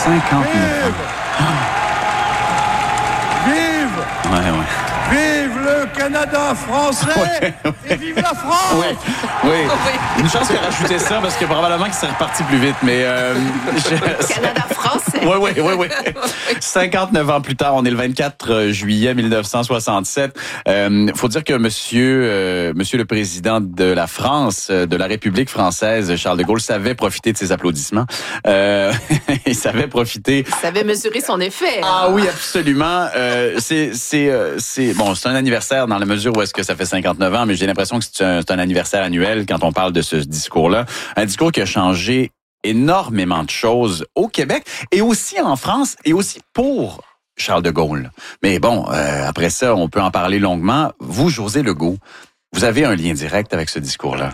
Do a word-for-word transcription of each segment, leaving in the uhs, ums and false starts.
cinquante-neuf ans. Vive! Ouais, ouais. Vive le Canada français! Ouais, ouais. Et vive la France! Oui, oui. Une chance qu'il a rajouté ça parce que probablement qu'il serait reparti plus vite. Mais euh, je... Canada français. Oui, oui, oui, oui. cinquante-neuf ans plus tard, on est le vingt-quatre juillet mille neuf cent soixante-sept. Il euh, faut dire que monsieur, euh, monsieur le président de la France, de la République française, Charles de Gaulle, savait profiter de ses applaudissements. Euh, il savait profiter. Il savait mesurer son effet. Hein? Ah oui, absolument. Euh, c'est, c'est, euh, c'est, bon, c'est un anniversaire dans la mesure où est-ce que ça fait cinquante-neuf ans, mais j'ai l'impression que c'est un, c'est un anniversaire annuel quand on parle de ce discours-là. Un discours qui a changé énormément de choses au Québec et aussi en France et aussi pour Charles de Gaulle. Mais bon, euh, après ça, on peut en parler longuement. Vous, Josée Legault, vous avez un lien direct avec ce discours-là.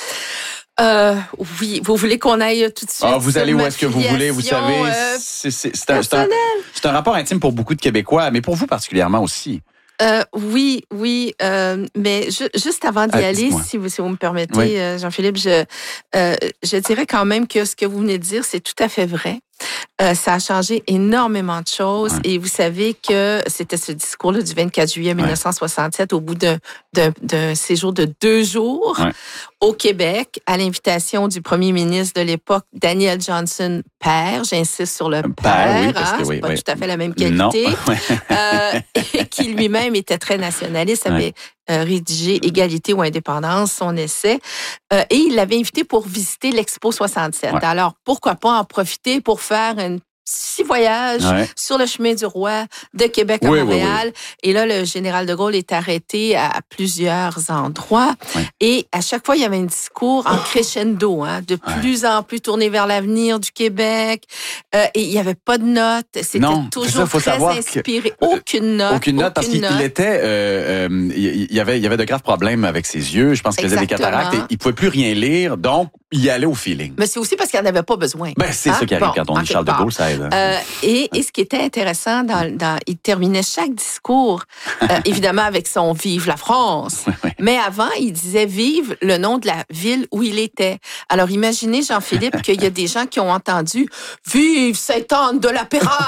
Euh, oui, vous voulez qu'on aille tout de suite? Ah, vous allez où est-ce que vous voulez, vous savez. Euh, c'est, c'est, c'est, un, c'est, un, c'est un rapport intime pour beaucoup de Québécois, mais pour vous particulièrement aussi. Euh, oui, oui, euh, mais ju- juste avant d'y ah, aller, si vous, si vous me permettez, oui. euh, Jean-Philippe, je, euh, je dirais quand même que ce que vous venez de dire, c'est tout à fait vrai. Euh, ça a changé énormément de choses ouais. et vous savez que c'était ce discours-là du vingt-quatre juillet mille neuf cent soixante-sept ouais. au bout d'un, d'un, d'un séjour de deux jours ouais. au Québec à l'invitation du premier ministre de l'époque, Daniel Johnson, père, j'insiste sur le père, père oui, parce hein, que oui, c'est pas oui. tout à fait la même qualité, euh, et qui lui-même était très nationaliste, avait ouais. euh, rédigé Égalité ou indépendance, son essai, euh, et il l'avait invité pour visiter l'Expo soixante-sept. Ouais. Alors, pourquoi pas en profiter pour faire un petit voyage ouais. sur le chemin du roi de Québec à oui, Montréal. Oui, oui. Et là, le général de Gaulle est arrêté à plusieurs endroits. Ouais. Et à chaque fois, il y avait un discours en crescendo, hein, de plus ouais. en plus tourné vers l'avenir du Québec. Euh, et il n'y avait pas de notes. C'était non, toujours ça, très inspiré. Que, aucune note. Aucune note, aucune parce qu'il était... Euh, euh, il, y avait, il y avait de graves problèmes avec ses yeux. Je pense qu'il avait des cataractes. Et il ne pouvait plus rien lire. Donc, il y allait au feeling. Mais c'est aussi parce qu'il n'en avait pas besoin. Ben, c'est hein? ça qui arrive bon, quand on dit Charles de Gaulle, ça aide. Euh, et, et ce qui était intéressant, dans, dans, il terminait chaque discours, euh, évidemment avec son « Vive la France oui, oui. », mais avant, il disait « Vive le nom de la ville où il était ». Alors, imaginez, Jean-Philippe, qu'il y a des gens qui ont entendu « Vive Sainte-Anne de la Pérade »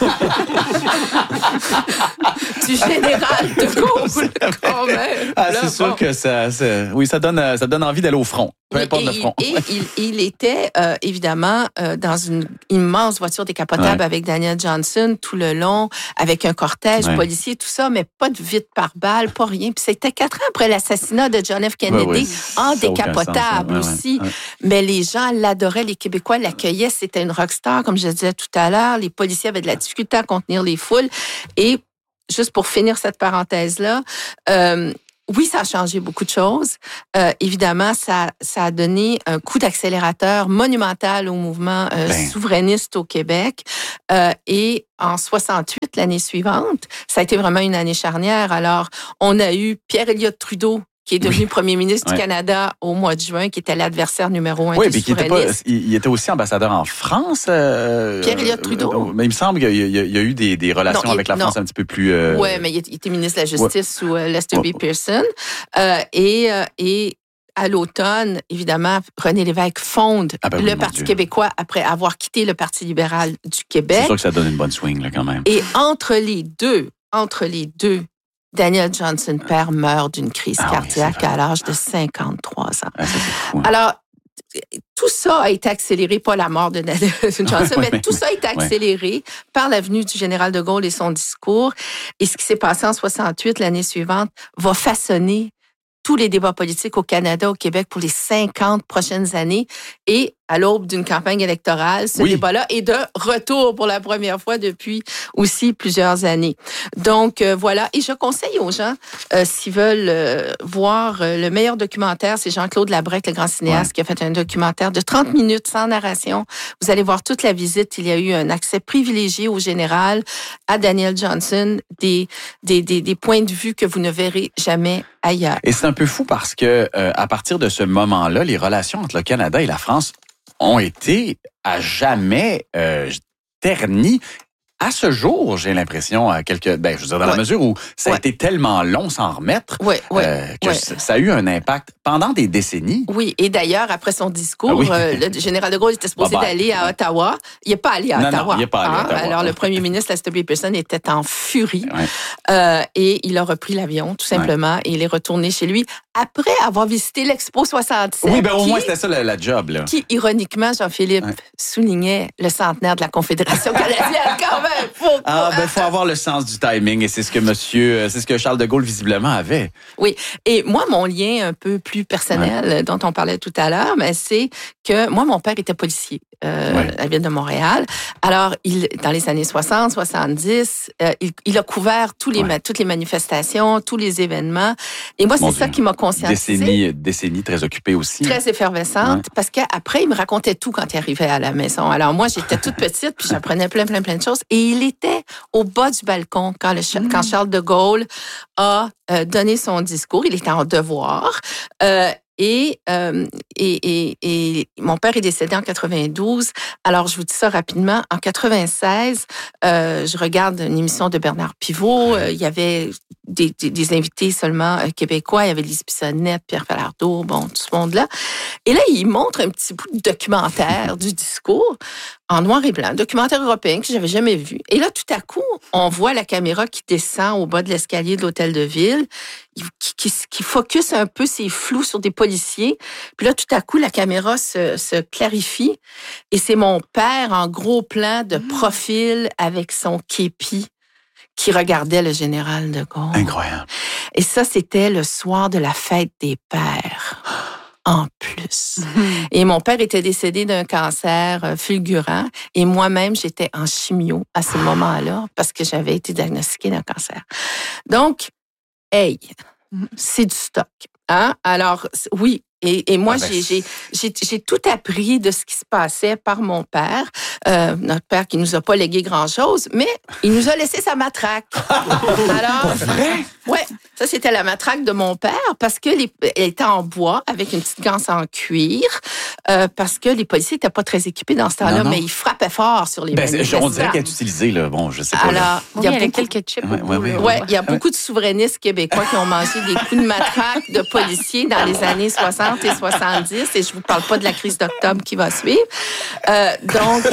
du général de Gaulle, quand même. Ah, c'est sûr bon. que ça, ça, oui, ça donne, ça donne envie d'aller au front. Peu importe et, le front. Et il, il était, euh, évidemment, euh, dans une immense voiture décapotable ouais. avec Daniel Johnson tout le long, avec un cortège ouais. policier, tout ça, mais pas de vide par balle, pas rien. Puis c'était quatre ans après l'assassinat de John F. Kennedy, ouais, ouais. en ça décapotable sens, ouais. aussi. Ouais. Mais les gens l'adoraient, les Québécois l'accueillaient. C'était une rockstar, comme je disais tout à l'heure. Les policiers avaient de la difficulté à contenir les foules. Et juste pour finir cette parenthèse-là, euh, oui, ça a changé beaucoup de choses. Euh, évidemment, ça, ça a donné un coup d'accélérateur monumental au mouvement euh, ben. souverainiste au Québec. Euh, et en soixante-huit, l'année suivante, ça a été vraiment une année charnière. Alors, on a eu Pierre Elliott Trudeau, qui est devenu oui. premier ministre ouais. du Canada au mois de juin, qui était l'adversaire numéro un oui, des souverainistes. Oui, mais il, il était aussi ambassadeur en France. Euh, Pierre Elliott Trudeau. Euh, mais il me semble qu'il y a, il y a, il y a eu des, des relations non, avec la France non. un petit peu plus... Euh... Oui, mais il était ministre de la Justice ouais. sous euh, Lester ouais. B. Pearson. Euh, et, euh, et à l'automne, évidemment, René Lévesque fonde ah ben oui, le Parti Dieu. québécois après avoir quitté le Parti libéral du Québec. C'est sûr que ça donne une bonne swing, là, quand même. Et entre les deux, entre les deux, Daniel Johnson, père, meurt d'une crise ah cardiaque oui, à l'âge de cinquante-trois ans. Ah, ça, fou, hein. Alors, tout ça a été accéléré, pas la mort de Daniel Johnson, mais tout ça a été accéléré ouais. par la venue du général de Gaulle et son discours. Et ce qui s'est passé en soixante-huit, l'année suivante, va façonner tous les débats politiques au Canada, au Québec pour les cinquante prochaines années. Et à l'aube d'une campagne électorale, ce oui. débat-là est de retour pour la première fois depuis aussi plusieurs années. Donc, euh, voilà. Et je conseille aux gens, euh, s'ils veulent euh, voir euh, le meilleur documentaire, c'est Jean-Claude Labrec, le grand cinéaste, ouais. qui a fait un documentaire de trente minutes sans narration. Vous allez voir toute la visite. Il y a eu un accès privilégié au général, à Daniel Johnson, des, des, des, des points de vue que vous ne verrez jamais ailleurs. Et c'est un peu fou parce que euh, à partir de ce moment-là, les relations entre le Canada et la France ont été à jamais euh, ternies à ce jour, j'ai l'impression, à quelques, ben, je veux dire, dans ouais. la mesure où ça ouais. a été tellement long sans remettre, ouais, ouais, euh, que ouais. ça, ça a eu un impact pendant des décennies. Oui, et d'ailleurs, après son discours, ah oui. euh, le général de Gaulle était supposé bye bye. d'aller à Ottawa. Il n'est pas allé à non, Ottawa. Non, il n'est pas allé hein? à Ottawa. Alors, le premier ministre, Lester B. Pearson, était en furie. Ouais. Euh, et il a repris l'avion, tout simplement, ouais. et il est retourné chez lui après avoir visité l'Expo soixante-sept. Oui, bien au moins, c'était ça la, la job. Là. Qui, ironiquement, Jean-Philippe, ouais. soulignait le centenaire de la Confédération canadienne, quand même. Faut, ah, ben, il faut avoir le sens du timing, et c'est ce que monsieur, c'est ce que Charles de Gaulle, visiblement, avait. Oui. Et moi, mon lien un peu plus personnel, ouais. dont on parlait tout à l'heure, mais c'est que moi, mon père était policier euh, ouais. à la ville de Montréal. Alors, il, dans les années soixante, soixante-dix, euh, il, il a couvert tous les, ouais. toutes les manifestations, tous les événements. Et moi, c'est ça qui m'a conscientisé. Décennie, décennie très occupée aussi. Très effervescente, ouais. parce qu'après, il me racontait tout quand il arrivait à la maison. Alors, moi, j'étais toute petite, puis j'apprenais plein, plein, plein de choses. Et il était au bas du balcon quand, le, mmh. quand Charles de Gaulle a euh, donné son discours. Il était en devoir. Euh, Et, euh, et, et, et mon père est décédé en quatre-vingt-douze. Alors, je vous dis ça rapidement. En quatre-vingt-seize, euh, je regarde une émission de Bernard Pivot. Euh, il y avait des, des, des invités seulement euh, québécois. Il y avait Lise Bissonnette, Pierre Falardeau, bon, tout ce monde-là. Et là, il montre un petit bout de documentaire du discours en noir et blanc, documentaire européen que j'avais jamais vu. Et là, tout à coup, on voit la caméra qui descend au bas de l'escalier de l'hôtel de ville, qui, qui, qui focus un peu ses flous sur des policiers. Puis là, tout à coup, la caméra se, se clarifie et c'est mon père en gros plan de profil avec son képi qui regardait le général de Gaulle. Incroyable. Et ça, c'était le soir de la fête des pères. En plus. Mm-hmm. Et mon père était décédé d'un cancer fulgurant et moi-même, j'étais en chimio à ce moment-là parce que j'avais été diagnostiquée d'un cancer. Donc, hey, c'est du stock. Hein? Alors, oui. Et, et moi, ah ben... j'ai, j'ai, j'ai, j'ai tout appris de ce qui se passait par mon père. Euh, notre père qui nous a pas légué grand-chose, mais il nous a laissé sa matraque. Alors, ouais, ça c'était la matraque de mon père parce que les, elle était en bois avec une petite ganse en cuir euh, parce que les policiers étaient pas très équipés dans ce temps-là, non, non. mais ils frappaient fort sur les ben, manifestants. On dirait qu'elle est utilisée là. Bon, je sais pas. Alors, il y a, y a beaucoup... quelques chips. Ouais, ouais, ouais, ouais, il y a beaucoup de souverainistes québécois qui ont mangé des coups de matraque de policiers dans les années soixante et soixante-dix, et je vous parle pas de la crise d'octobre qui va suivre. Euh, donc,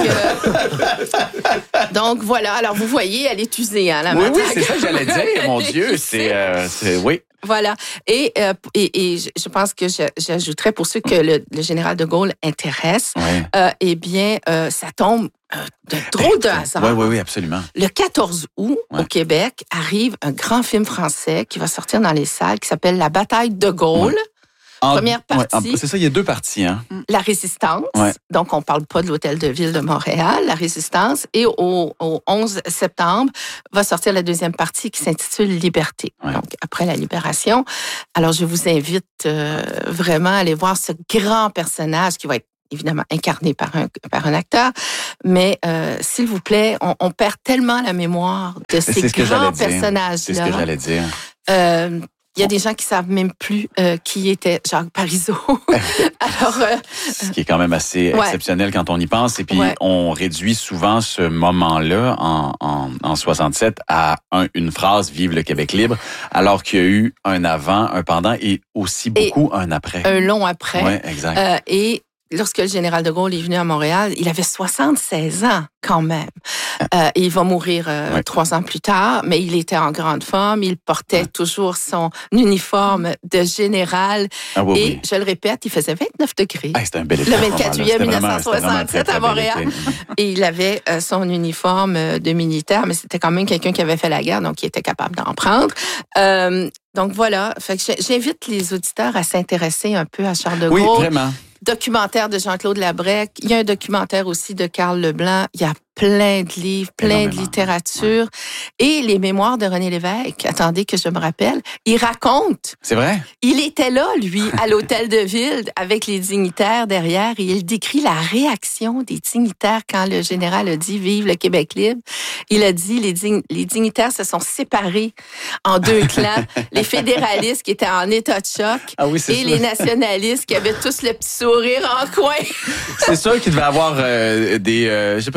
euh, donc voilà. Alors vous voyez, elle est usée, hein, la oui, matraque. Oui, c'est ça que j'allais dire. Mon Dieu, c'est, euh, c'est oui. Voilà. Et, euh, et, et je pense que j'ajouterais pour ceux que le, le général de Gaulle intéresse, ouais. euh, eh bien, euh, ça tombe euh, de drôle de hasard. Oui, oui, oui, absolument. Le quatorze août, ouais. au Québec, arrive un grand film français qui va sortir dans les salles qui s'appelle La bataille de Gaulle. Ouais. En, Première partie. Ouais, c'est ça, il y a deux parties. Hein? La Résistance. Ouais. Donc, on ne parle pas de l'Hôtel de Ville de Montréal, la Résistance. Et au, au onze septembre, va sortir la deuxième partie qui s'intitule Liberté. Ouais. Donc, après la libération. Alors, je vous invite euh, vraiment à aller voir ce grand personnage qui va être évidemment incarné par un, par un acteur. Mais euh, s'il vous plaît, on, on perd tellement la mémoire de ces c'est ce grands personnages-là. C'est ce que j'allais dire. Euh, Il y a des gens qui savent même plus euh, qui était Jacques Parizeau. Alors, euh, ce qui est quand même assez ouais. exceptionnel quand on y pense. Et puis, ouais. on réduit souvent ce moment-là en, en, en soixante-sept à un, une phrase « Vive le Québec libre », alors qu'il y a eu un avant, un pendant et aussi beaucoup et un après. Un long après. Oui, exact. Euh, et lorsque le général de Gaulle est venu à Montréal, il avait soixante-seize ans quand même. Euh, et il va mourir euh, ouais. trois ans plus tard, mais il était en grande forme. Il portait ouais. toujours son uniforme de général. Ah, oui, et oui. je le répète, il faisait vingt-neuf degrés. Ah, c'était un bel été. Le vingt-quatre juillet mille neuf cent soixante-sept à Montréal. Et il avait euh, son uniforme de militaire, mais c'était quand même quelqu'un qui avait fait la guerre, donc il était capable d'en prendre. Euh, donc voilà, fait que j'invite les auditeurs à s'intéresser un peu à Charles de Gaulle. Oui, vraiment. Documentaire de Jean-Claude Labrec. Il y a un documentaire aussi de Karl Leblanc. Il y a plein de livres, plein de littérature. Ouais. Et les mémoires de René Lévesque, attendez que je me rappelle, il raconte. C'est vrai? Il était là, lui, à l'Hôtel de Ville, avec les dignitaires derrière, et il décrit la réaction des dignitaires quand le général a dit « Vive le Québec libre ». Il a dit les, dign- les dignitaires se sont séparés en deux clans. Les fédéralistes qui étaient en état de choc ah oui, et ça. les nationalistes qui avaient tous le petit sourire en coin. C'est sûr qu'il devait avoir euh, des, euh, je sais pas, des, des allures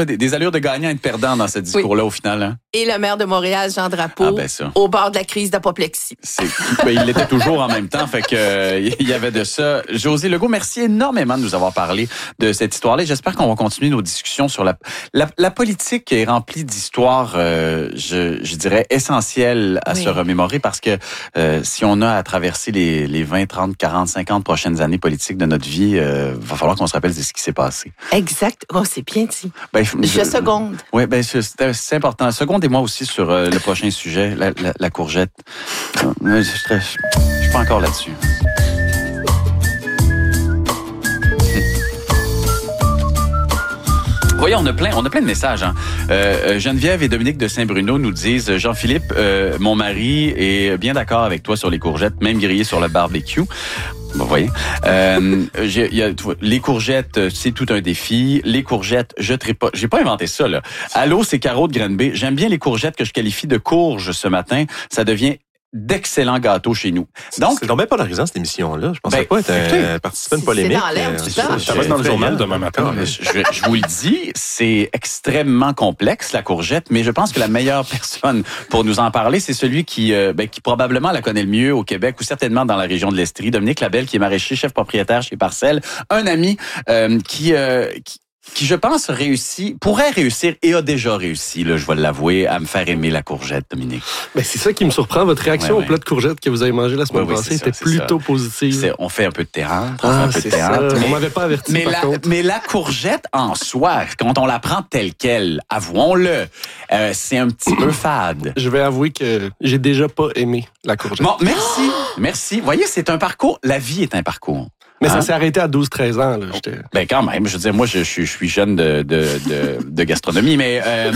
allure de gagnant et de perdant dans ce discours-là, oui. au final. Hein? Et le maire de Montréal, Jean Drapeau, ah, ben ça. au bord de la crise d'apoplexie. C'est... Ben, il l'était toujours en même temps, fait que euh, il y avait de ça. Josée Legault, merci énormément de nous avoir parlé de cette histoire-là. J'espère qu'on va continuer nos discussions sur la la, la politique est remplie d'histoires, euh, je, je dirais, essentielles à oui. se remémorer parce que euh, si on a à traverser les, les vingt, trente, quarante, cinquante prochaines années politiques de notre vie, euh, va falloir qu'on se rappelle de ce qui s'est passé. Exact. Oh, c'est bien dit. Ben, je, je seconde. Oui, ben, c'est, c'est important. Secondez-moi aussi sur euh, le prochain sujet, la, la, la courgette. Je, je, je suis pas encore là-dessus. Voyons, on a plein, on a plein de messages. Hein. Euh, Geneviève et Dominique de Saint-Bruno nous disent « Jean-Philippe, euh, mon mari est bien d'accord avec toi sur les courgettes, même grillées sur le barbecue. » Vous voyez. Euh, j'ai, y a, les courgettes, c'est tout un défi. Les courgettes, je ne pas. J'ai pas inventé ça, là. Allô, c'est Caro de Granby. J'aime bien les courgettes que je qualifie de courges ce matin. Ça devient d'excellents gâteaux chez nous. Donc, c'est tombé polarisant, cette émission-là. Je pensais ben, pas être un participant de polémique. C'est dans l'air tout le temps. Ça va être dans le journal demain matin. Je, je, je vous le dis, c'est extrêmement complexe, la courgette, mais je pense que la meilleure personne pour nous en parler, c'est celui qui, euh, ben, qui probablement la connaît le mieux au Québec ou certainement dans la région de l'Estrie. Dominique Labelle, qui est maraîcher, chef propriétaire chez Parcelle. Un ami euh, qui... Euh, qui qui, je pense, réussit, pourrait réussir et a déjà réussi, là, je vais l'avouer, à me faire aimer la courgette, Dominique. Ben, c'est ça qui me surprend. Votre réaction ouais, ouais. au plat de courgette que vous avez mangé la semaine ouais, passée oui, était ça, plutôt ça. positive. C'est, on fait un peu de théâtre. On ah, fait un peu de théâtre. Mais, on m'avait pas averti, mais par la, contre. Mais la courgette en soi, quand on la prend telle qu'elle, avouons-le, euh, c'est un petit peu fade. Je vais avouer que j'ai déjà pas aimé la courgette. Bon, merci. Merci. Vous voyez, c'est un parcours. La vie est un parcours. Mais hein? Ça s'est arrêté à douze treize ans. Là, j'étais... Ben quand même, je veux dire, moi, je, je, je suis jeune de, de, de, de gastronomie, mais... Euh...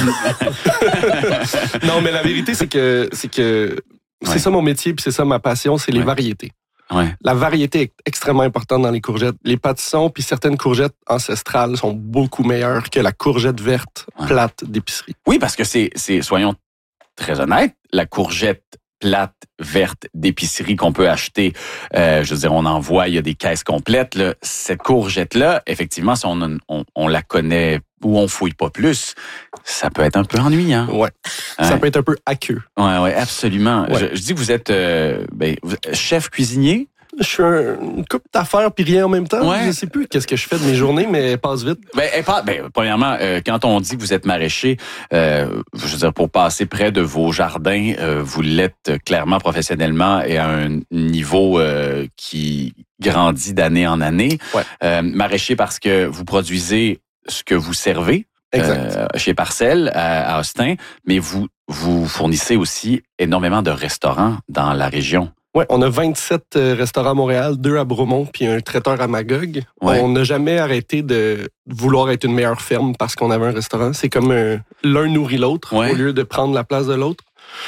non, mais la vérité, c'est que c'est, que c'est ouais. ça mon métier, puis c'est ça ma passion, c'est les ouais. variétés. Ouais. La variété est extrêmement importante dans les courgettes. Les pâtissons, puis certaines courgettes ancestrales sont beaucoup meilleures que la courgette verte ouais. plate d'épicerie. Oui, parce que c'est, c'est, soyons très honnêtes, la courgette plate, verte, d'épicerie qu'on peut acheter. Euh, je veux dire, on en voit, il y a des caisses complètes. Là. Cette courgette-là, effectivement, si on, on, on la connaît ou on fouille pas plus, ça peut être un peu ennuyant. Ouais. Hein? Ça peut être un peu aqueux. Ouais, ouais, absolument. Ouais. Je, je dis que vous êtes euh, ben, chef cuisinier. Je suis un, une coupe d'affaires puis rien en même temps. Ouais. Je sais plus qu'est-ce que je fais de mes journées, mais elles passent vite. Ben, elle passe, ben premièrement, euh, quand on dit que vous êtes maraîcher, euh, je veux dire, pour passer près de vos jardins, euh, vous l'êtes clairement professionnellement et à un niveau euh, qui grandit d'année en année. Ouais. Euh, maraîcher parce que vous produisez ce que vous servez. Exact. Euh, chez Parcelle, à, à Austin, mais vous, vous fournissez aussi énormément de restaurants dans la région. Oui, on a vingt-sept restaurants à Montréal, deux à Bromont, puis un traiteur à Magog. Ouais. On n'a jamais arrêté de vouloir être une meilleure ferme parce qu'on avait un restaurant. C'est comme un, l'un nourrit l'autre ouais. au lieu de prendre la place de l'autre.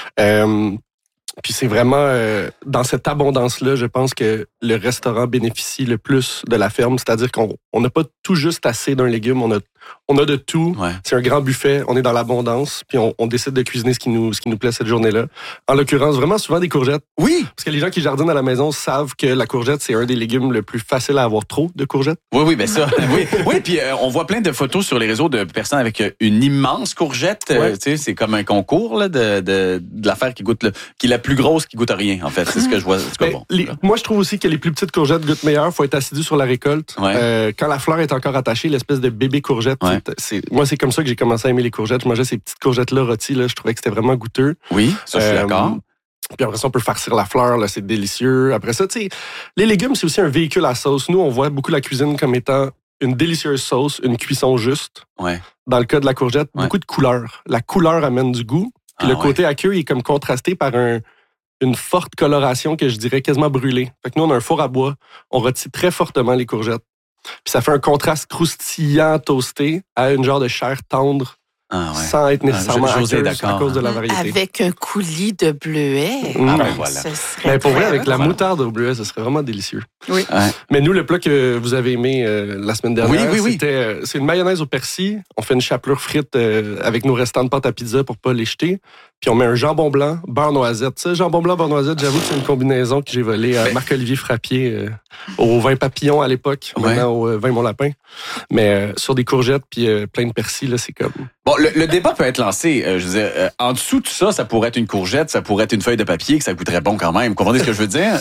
Euh, puis c'est vraiment euh, dans cette abondance-là, je pense que le restaurant bénéficie le plus de la ferme. C'est-à-dire qu'on n'a pas tout juste assez d'un légume, on a On a de tout. Ouais. C'est un grand buffet. On est dans l'abondance. Puis on, on décide de cuisiner ce qui nous, ce qui nous plaît cette journée-là. En l'occurrence, vraiment souvent des courgettes. Oui. Parce que les gens qui jardinent à la maison savent que la courgette, c'est un des légumes le plus facile à avoir trop de courgettes. Oui, oui, ben ça. oui, oui. Puis euh, on voit plein de photos sur les réseaux de personnes avec une immense courgette. Ouais. Euh, tu sais, c'est comme un concours là, de, de, de l'affaire qui goûte, le, qui est la plus grosse qui goûte à rien. En fait, c'est ce que je vois. C'est ben, bon, les, moi, je trouve aussi que les plus petites courgettes goûtent meilleur. Faut être assidu sur la récolte. Ouais. Euh, quand la fleur est encore attachée, l'espèce de bébé courgette, ouais. c'est, c'est Moi, c'est comme ça que j'ai commencé à aimer les courgettes. Je mangeais ces petites courgettes-là rôties. Là, je trouvais que c'était vraiment goûteux. Oui, ça, je suis euh, d'accord. Puis après ça, on peut farcir la fleur. Là, c'est délicieux. Après ça, tu sais, les légumes, c'est aussi un véhicule à sauce. Nous, on voit beaucoup la cuisine comme étant une délicieuse sauce, une cuisson juste. Ouais. Dans le cas de la courgette, ouais. beaucoup de couleurs. La couleur amène du goût. Puis ah, le côté ouais. aqueux, il est comme contrasté par un, une forte coloration que je dirais quasiment brûlée. Fait que nous, on a un four à bois. On rôtit très fortement les courgettes. Puis ça fait un contraste croustillant, toasté, à une genre de chair tendre ah, ouais. sans être nécessairement ah, José, hâteuse à cause de la variété. Avec un coulis de bleuets. Mmh. Ah, ben voilà. Ce serait Mais pour vrai, avec bon. la moutarde au bleuet, ce serait vraiment délicieux. Oui. Ouais. Mais nous, le plat que vous avez aimé euh, la semaine dernière, oui, oui, oui. c'était euh, c'est une mayonnaise au persil. On fait une chapelure frite euh, avec nos restants de pâte à pizza pour pas les jeter. Puis on met un jambon blanc, beurre noisette. Ça, jambon blanc, beurre noisette, j'avoue que c'est une combinaison que j'ai volée à Mais... Marc-Olivier Frappier euh, au vin papillon à l'époque, ouais. maintenant au euh, vin Mon Lapin. Mais euh, sur des courgettes puis euh, plein de persil, là, c'est comme... Bon, le, le débat peut être lancé. Euh, je veux dire, euh, en dessous de ça, ça pourrait être une courgette, ça pourrait être une feuille de papier, que ça goûterait bon quand même. Vous comprenez ce que je veux dire?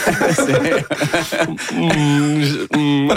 mm, je, mm.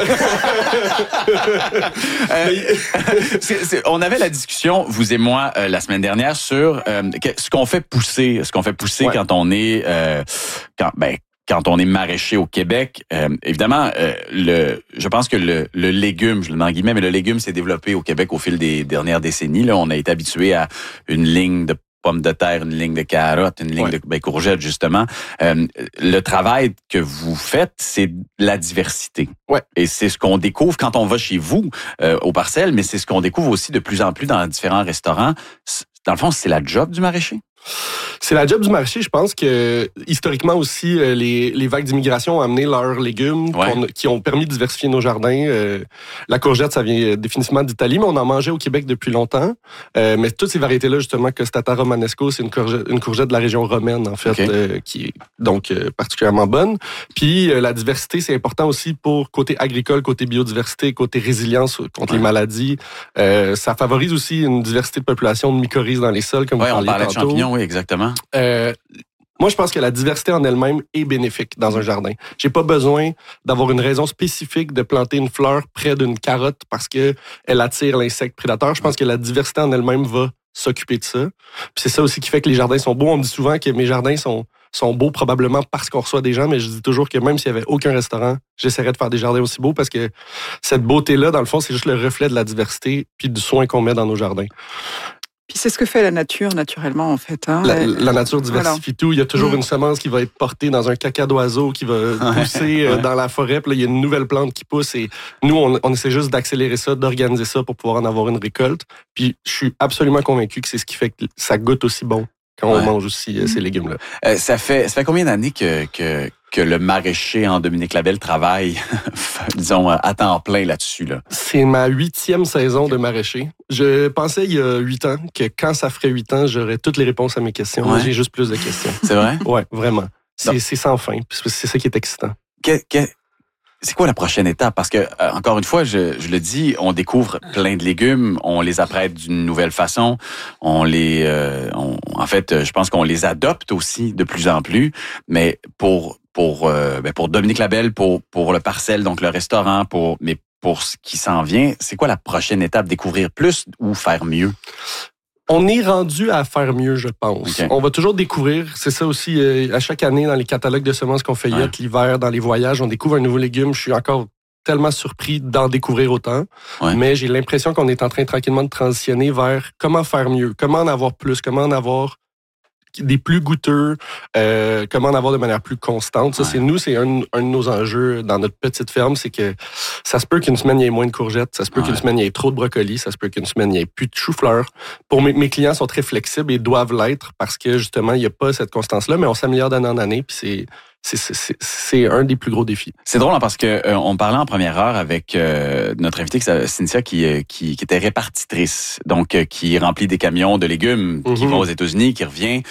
euh, c'est, c'est, on avait la discussion, vous et moi, euh, la semaine dernière, sur euh, ce qu'on fait pousser, ce qu'on fait pousser ouais. quand on est, euh, quand, ben, quand on est maraîcher au Québec. Euh, évidemment, euh, le, je pense que le, le légume, je le mets en guillemets, mais le légume s'est développé au Québec au fil des dernières décennies. Là, on a été habitué à une ligne de pommes de terre, une ligne de carottes, une ligne ouais. de ben, courgettes, justement. Euh, le travail que vous faites, c'est la diversité. Ouais. Et c'est ce qu'on découvre quand on va chez vous, euh, aux parcelles, mais c'est ce qu'on découvre aussi de plus en plus dans différents restaurants. Dans le fond, c'est la job du maraîcher? C'est la job du marché. Je pense que historiquement aussi, les, les vagues d'immigration ont amené leurs légumes ouais. qui ont permis de diversifier nos jardins. Euh, la courgette, ça vient définitivement d'Italie, mais on en mangeait au Québec depuis longtemps. Euh, mais toutes ces variétés-là, justement, Costata romanesco, c'est une courgette, une courgette de la région romaine, en fait, okay. euh, qui est donc euh, particulièrement bonne. Puis euh, la diversité, c'est important aussi pour côté agricole, côté biodiversité, côté résilience contre ouais. les maladies. Euh, ça favorise aussi une diversité de population de mycorhizes dans les sols, comme ouais, vous parliez on parlait tantôt. De champignons, oui, exactement. Euh, moi, je pense que la diversité en elle-même est bénéfique dans un jardin. J'ai pas besoin d'avoir une raison spécifique de planter une fleur près d'une carotte parce que elle attire l'insecte prédateur. Je pense que la diversité en elle-même va s'occuper de ça. Puis c'est ça aussi qui fait que les jardins sont beaux. On me dit souvent que mes jardins sont sont beaux probablement parce qu'on reçoit des gens, mais je dis toujours que même s'il y avait aucun restaurant, j'essaierais de faire des jardins aussi beaux parce que cette beauté-là, dans le fond, c'est juste le reflet de la diversité puis du soin qu'on met dans nos jardins. Puis c'est ce que fait la nature, naturellement, en fait. Hein? La, la nature diversifie voilà. tout. Il y a toujours mmh. une semence qui va être portée dans un caca d'oiseau qui va pousser ouais. dans la forêt. Puis là, il y a une nouvelle plante qui pousse. Et nous, on, on essaie juste d'accélérer ça, d'organiser ça pour pouvoir en avoir une récolte. Puis je suis absolument convaincu que c'est ce qui fait que ça goûte aussi bon quand ouais. on mange aussi euh, ces légumes-là. Euh, ça fait ça fait combien d'années que... que... que le maraîcher en Dominique Labelle travaille, disons, à temps plein là-dessus, là? C'est ma huitième saison de maraîcher. Je pensais il y a huit ans que quand ça ferait huit ans, j'aurais toutes les réponses à mes questions. Ouais. J'ai juste plus de questions. C'est vrai? Ouais, vraiment. C'est, c'est sans fin. C'est ça qui est excitant. Que, que, c'est quoi la prochaine étape? Parce que, euh, encore une fois, je, je le dis, on découvre plein de légumes, on les apprête d'une nouvelle façon, on les, euh, on, en fait, je pense qu'on les adopte aussi de plus en plus, mais pour pour euh, ben pour Dominique Labelle, pour pour le Parcelle, donc le restaurant, pour mais pour ce qui s'en vient, c'est quoi la prochaine étape? Découvrir plus ou faire mieux? On est rendu à faire mieux, je pense. Okay. On va toujours découvrir, c'est ça aussi, euh, à chaque année, dans les catalogues de semences qu'on feuillette, ouais. l'hiver, dans les voyages, on découvre un nouveau légume. Je suis encore tellement surpris d'en découvrir autant, ouais. mais j'ai l'impression qu'on est en train tranquillement de transitionner vers comment faire mieux, comment en avoir plus, comment en avoir des plus goûteux, euh, comment en avoir de manière plus constante. Ça, ouais. c'est nous, c'est un, un de nos enjeux dans notre petite ferme, c'est que ça se peut qu'une semaine, il y ait moins de courgettes, ça se peut ouais. qu'une semaine, il y ait trop de brocolis, ça se peut qu'une semaine, il n'y ait plus de chou-fleur. Pour mes, mes clients sont très flexibles et doivent l'être parce que, justement, il n'y a pas cette constance-là, mais on s'améliore d'année en année, puis c'est... C'est, c'est, c'est un des plus gros défis. C'est drôle hein, parce que euh, on parlait en première heure avec euh, notre invitée Cynthia qui, qui qui était répartitrice, donc euh, qui remplit des camions de légumes, mm-hmm. qui va aux États-Unis, qui revient.